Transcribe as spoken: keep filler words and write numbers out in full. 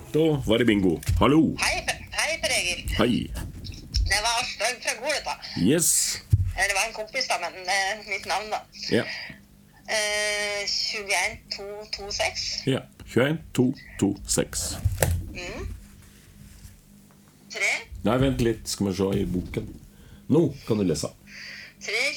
Da var det bingo. Hallo. Hei, hei Per Egil. Hei. Det var Aslaug fra Goleta. Yes. Det var en kompis da, men eh, mitt navn da. Ja. Eh, tjueen to to seks. Ja. tjueen to to seks. Mm. Tre. Nei, vent litt. Skal vi se i boken. Nå kan du lese. tre